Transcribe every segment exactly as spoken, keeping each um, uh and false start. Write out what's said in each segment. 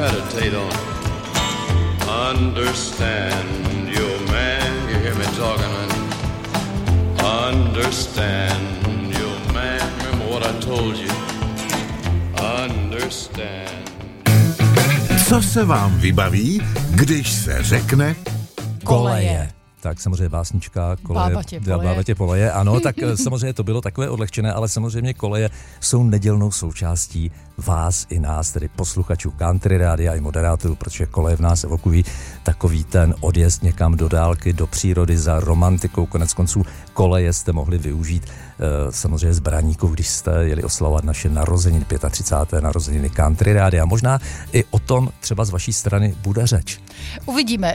meditate on it. Understand your man, you hear me talking, honey. Understand your man, remember what I told you. Understand. Co se vám vybaví, když se řekne koleje? Tak samozřejmě básnička, koleje, Bábatě poleje. Bábatě poleje, ano, tak samozřejmě to bylo takové odlehčené, ale samozřejmě koleje jsou nedělnou součástí vás i nás, tedy posluchačů country rádia i moderátorů, protože koleje v nás evokují takový ten odjezd někam do dálky, do přírody za romantikou. Konec konců koleje jste mohli využít e, samozřejmě z Braníku, když jste jeli oslavovat naše narozeniny, třicáté páté narozeniny country rádia. Možná i o tom třeba z vaší strany bude řeč. Uvidíme.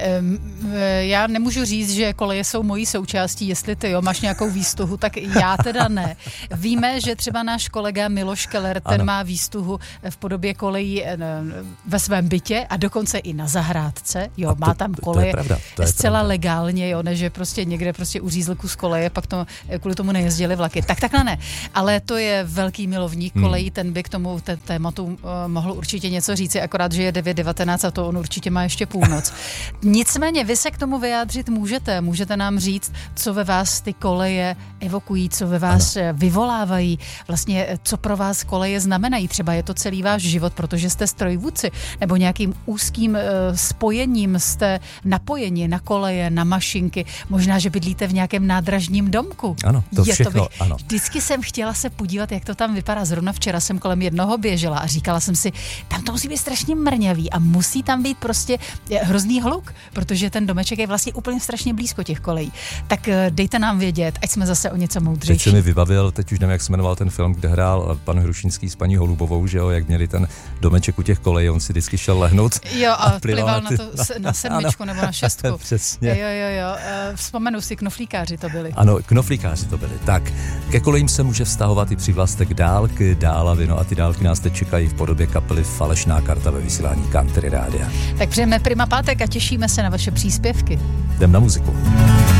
Já nemůžu říct, že koleje jsou mojí součástí, jestli ty jo, máš nějakou výstuhu, tak já teda ne. Víme, že třeba náš kolega Miloš Keller, ten ano. má výstuhu v podobě kolejí ve svém bytě a dokonce i na zahrádce, jo, to, má tam koleje to je pravda, to je zcela pravda. legálně, jo, ne, že prostě někde prostě uřízl kus koleje, pak to, kvůli tomu nejezdili vlaky. Tak takhle ne, ale to je velký milovník kolejí, hmm. ten by k tomu té, tématu uh, mohl určitě něco říci, akorát, že je devět devatenáct a to on určitě má ještě půlnoc. Nicméně vy se k tomu vyjádřit můžete, můžete nám říct, co ve vás ty koleje evokují, co ve vás ano. vyvolávají, vlastně co pro vás koleje znamenají, třeba je to celý váš život, protože jste strojvůdci, nebo nějakým úzkým uh, spojením jste napojeni na koleje, na mašinky, možná, že bydlíte v nějakém nádražním domku. Ano, to je všechno, to bych, ano. Vždycky jsem chtěla se podívat, jak to tam vypadá. Zrovna včera jsem kolem jednoho běžela a říkala jsem si, tam to musí být strašně mrňavý a musí tam být prostě hrozný hluk, protože ten domeček je vlastně úplně strašně blízko těch kolejí. Tak dejte nám vědět, ať jsme zase o něco moudřejší. Teď se mi vybavil, teď už nevím, jak se jmenoval ten film, kde hrál pan Hrušínský s paní Holubovou, že jo, jak měli ten domeček u těch kolejí, on si vždycky šel lehnout. Jo, a, a plival na, ty, na, to, na sedmičku ano. nebo na šestku. Přesně. Jo, jo, jo. Vzpomenu si, knoflíkáři to byli. Ano, knoflíkáři to byli. Tak, ke kolejím se může vztahovat i přívlastek dálky, dálavy, no a ty dálky nás teď čekají v podobě kapely Falešná karta ve vysílání country rádia. Tak přejeme prima pátek a těšíme se na vaše příspěvky. Jdem na muziku.